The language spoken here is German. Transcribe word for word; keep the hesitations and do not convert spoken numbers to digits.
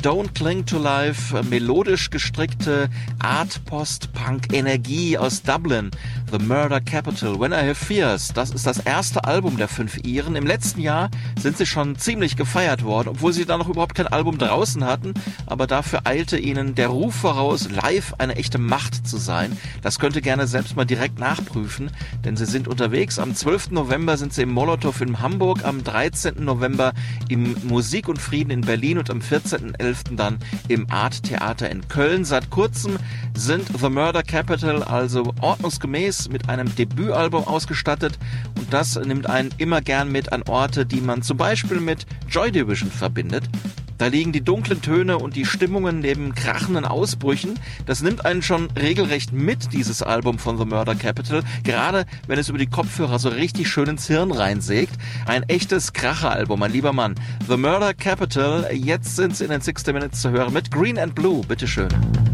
Don't Cling to Life, melodisch gestrickte Art-Post-Punk-Energie aus Dublin. The Murder Capital, When I Have Fears, das ist das erste Album der fünf Iren. Im letzten Jahr sind sie schon ziemlich gefeiert worden, obwohl sie da noch überhaupt kein Album draußen hatten, aber dafür eilte ihnen der Ruf voraus, live eine echte Macht zu sein. Das könnt ihr gerne selbst mal direkt nachprüfen, denn sie sind unterwegs. Am zwölften November sind sie im Molotow in Hamburg, am dreizehnten November im Musik und Frieden in Berlin und am vierzehnten elften dann im Art Theater in Köln. Seit kurzem sind The Murder Capital also ordnungsgemäß mit einem Debütalbum ausgestattet und das nimmt einen immer gern mit an Orte, die man zum Beispiel mit Joy Division verbindet. Da liegen die dunklen Töne und die Stimmungen neben krachenden Ausbrüchen. Das nimmt einen schon regelrecht mit, dieses Album von The Murder Capital, gerade wenn es über die Kopfhörer so richtig schön ins Hirn reinsägt. Ein echtes Kracheralbum, mein lieber Mann. The Murder Capital, jetzt sind sie in den sixty Minutes zu hören mit Green and Blue, bitteschön.